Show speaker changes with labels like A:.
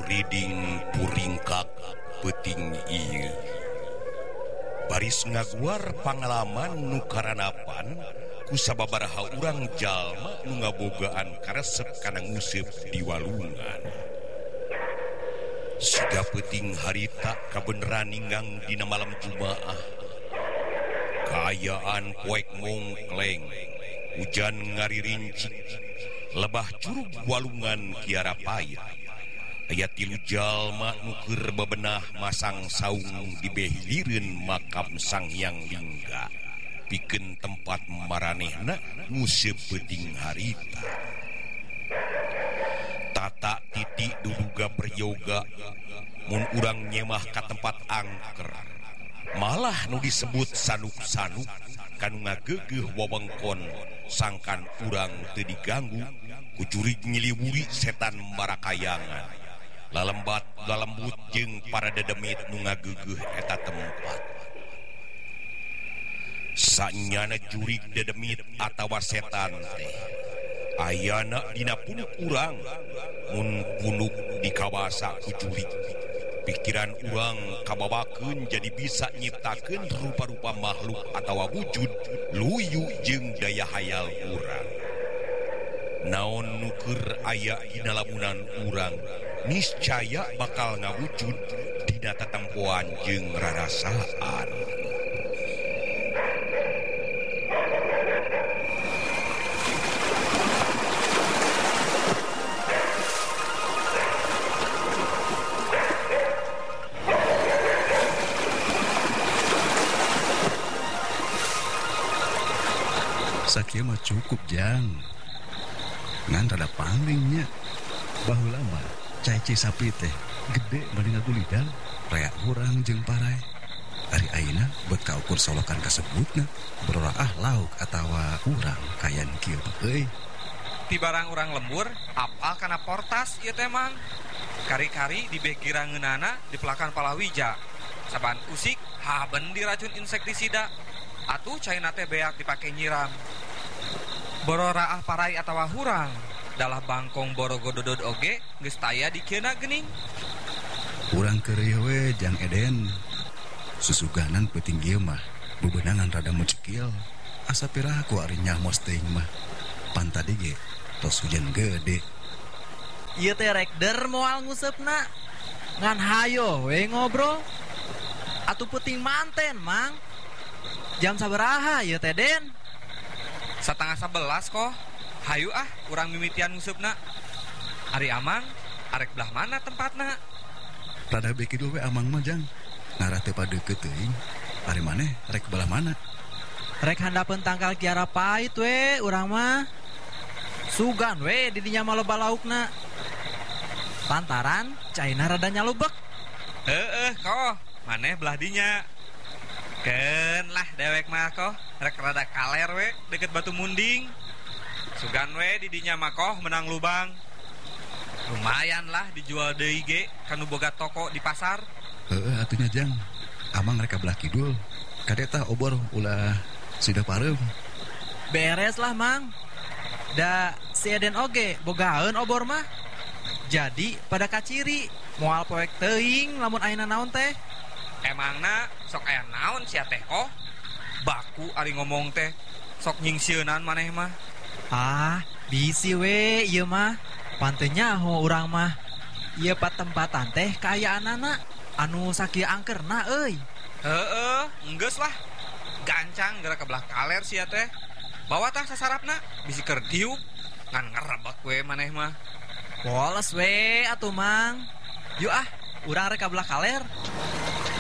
A: reading puringkak peting ieu. Baris ngaguar pangalaman nu karanapan ku sababaraha urang jalma nu ngabogaan karesep kana nguseup di walungan. Siga peting harita kabeneran ninggang dina malam Jumaah. Kaayaan poek mongkleng, hujan ngaririncik, lebah curug walungan kiara payah. Aya tilu jalma nu keur bebenah masang saung di behilireun makam Sang Hyang Lingga, pikeun tempat maranehna nguseup peuting harita. Tata titi duduga beryoga mun urang nyemah ka tempat angker. Malah nu disebut sanuk-sanuk kanu ngageugeuh wewengkon sangkan urang teu diganggu ku jurig nyiliwuri setan marakayangan. Lalembut jeung para dedemit nu ngageugeuh eta tempat. Sanyana jurig dedemit atawa setan teh ayana dina punuk urang mun punuk dikawasa ku jurig. Pikiran urang kabawakeun jadi bisa nyiptakeun rupa-rupa makhluk atawa wujud luyu jeung daya hayal urang. Naon nu keur aya dina lamunan urang niscaya bakal ngawujud dina tatempoan jeung rarasaan.
B: Sakieu mah cukup jang. Ngan rada panglingnya. Baheula mah cai sapi teh gede mending ngagulidang rea urang jeung parai. Ari ayeuna beut kaukur solokan kasebutna beroraah lauk atawa urang kayan kieu euy.
C: Ti barang urang lembur apal kana portas ieu teh mang. Kari-kari di beh girangeunana dipelakan palawija. Saban usik haben diracun insektisida. Atuh caina teh beak dipake nyiram. Bororaah parai atawa hurang dalah bangkong borogododod oge geus taya di kieuna geuning.
B: Urang keureuh we Jang Eden. Susuganan peuting ieu mah bebeunangan rada mucikil. Asa pirah ku ari nyamos teuing mah. Pan tadi ge tos hujan gede.
D: Ieu teh rek der moal nguseupna. Ngan hayo we ngobrol. Atuh peuting manten, Mang. Jam sabaraha ieu teh Den?
C: 10:30 kok. Hayu ah urang mimitian ngusupna. Ari Amang arek belah mana tempatna?
B: Rada beki we Amang mah Jang. Ngarah teu padeukeut teuing. Ari maneh rek belah mana?
D: Rek handapeun tangkal kiara pait we urang mah. Sugan we di dinya mah loba laukna. Pantaran caina rada nyalubek.
C: Heueuh kok, maneh belah dinya. Keun lah dewek mah koh rek rada kaler we deket batu munding. Sugan we di dinya mah koh menang lubang. Lumayan lah dijual deui ge kanu boga toko di pasar.
B: Heeh atunya Jang. Amang rek ka belah kidul. Kadeta obor ulah sida pareuh.
D: Beres lah Mang. Da si Eden oge bogaeun obor mah. Jadi pada kaciri moal poek teuing lamun ayeuna naon teh.
C: Emangna sok aya naon sia teh koh? Baku ari ngomong teh sok nyingsieunan maneh mah.
D: Ah, bisi we ieu mah. Panteu nyaho urang mah. Ieu patempatan teh kaayaanana anu sakieu angkerna euy.
C: Heeh, enggeus lah. Gancang geura kebelah kaler sia teh. Bawa tah sasarapna bisi keur diuk ngan ngarebek we maneh mah.
D: Polos we atuh Mang. Yuk ah, urang rek ka belah kaler.